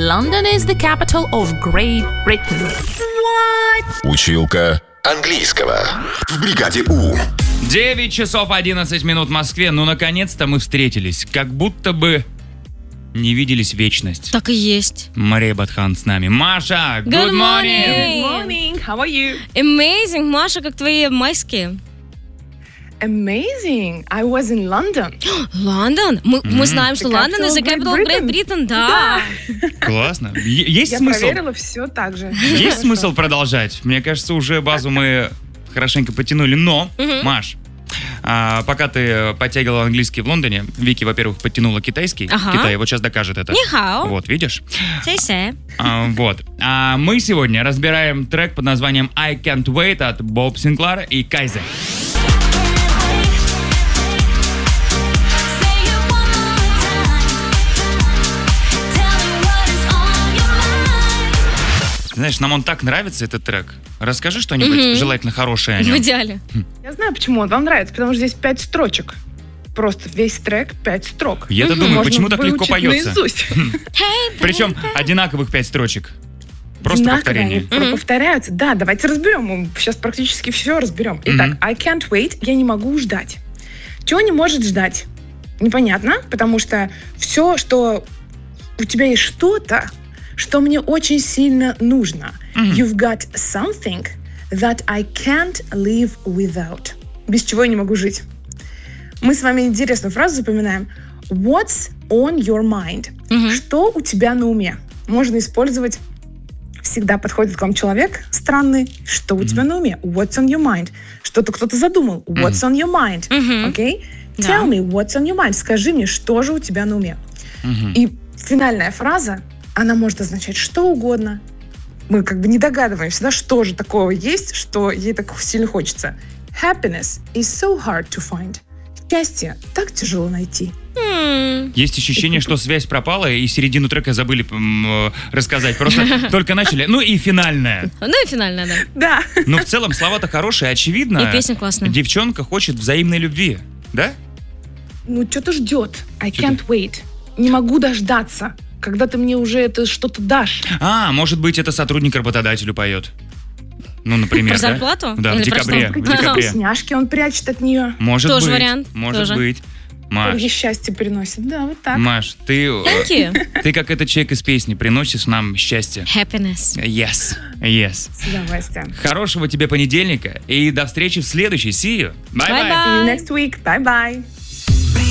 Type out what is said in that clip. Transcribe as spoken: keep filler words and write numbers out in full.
London is the capital of Great Britain. What? Училка английского в бригаде У. девять часов одиннадцать минут в Москве. Ну, наконец-то мы встретились. Как будто бы не виделись вечность. Так и есть. Мария Батхан с нами. Маша, good, Good morning. morning. Good morning. How are you? Amazing. Маша, как твои майские? Amazing. I was in London. Лондон? Мы, мы знаем, что The Лондон capital is the of Great capital of Great Britain. Да. Классно. Е- Есть Я смысл? проверила все так же. Есть смысл продолжать? Мне кажется, уже базу мы хорошенько потянули. Но, Маш, а, пока ты подтягивала английский в Лондоне, Вики, во-первых, подтянула китайский. Ага. Китай вот сейчас докажет это. Нихао. Вот, видишь? Сэй-сэй. А, вот. А мы сегодня разбираем трек под названием I Can't Wait от Боб Синклар и Кайзе. Знаешь, нам он так нравится, этот трек. Расскажи что-нибудь Мгм. желательно хорошее о В нем. идеале. Я знаю, почему он вам нравится, потому что здесь пять строчек. Просто весь трек пять строк. Я-то думаю, Можно почему так легко выучить поется? наизусть. Причем одинаковых пять строчек. Просто Одинаковые, повторение. они про- повторяются. Да, давайте разберем. Мы сейчас практически все разберем. Итак, I can't wait. Я не могу ждать. Чего не может ждать? Непонятно, потому что все, что у тебя есть что-то, что мне очень сильно нужно. You've got something that I can't live without. Без чего я не могу жить. Мы с вами интересную фразу запоминаем. What's on your mind? Что у тебя на уме? Можно использовать. Всегда подходит к вам человек странный. Что у тебя на уме? What's on your mind? Что-то кто-то задумал. What's on your mind? Окей? Да. Tell me what's on your mind. Скажи мне, что же у тебя на уме? И финальная фраза, она может означать что угодно. Мы как бы не догадываемся, да, что же такого есть, что ей так сильно хочется. Happiness is so hard to find. Счастье так тяжело найти. М. Есть ощущение, что связь пропала, и середину трека забыли м, э, рассказать. Просто только начали. Ну и финальная. Ну и финальная, да. Да. Но в целом слова-то хорошие, очевидно. И песня классная. Девчонка хочет взаимной любви. Да? Ну, что-то ждет. I Чё-то. can't wait. Не могу дождаться, когда ты мне уже это что-то дашь. А, может быть, это сотрудник работодателю поет. Ну, например, Про да? зарплату? Да, в Или про декабре. что? В Какие-то декабре. вкусняшки он прячет от нее. Может Тоже быть. вариант, Может тоже. быть. Маш, Ей счастье приносит. Да, вот так. Маш, ты, э, Thank you. ты как этот человек из песни, приносишь нам счастье. Happiness. Yes, yes. С удовольствием. Хорошего тебе понедельника и до встречи в следующей. See you. Bye-bye. Bye-bye. See you next week. Bye-bye.